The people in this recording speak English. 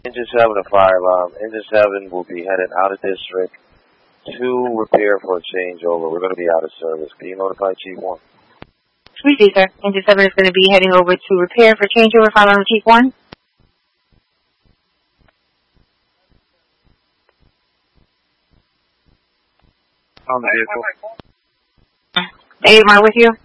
Engine 7, a fire alarm. Engine 7 will be headed out of district to repair for a changeover. We're going to be out of service. Can you notify Chief 1? We see, sir. Engine 7 is going to be heading over to repair for changeover. Following Chief 1. On the vehicle. The AMR with you?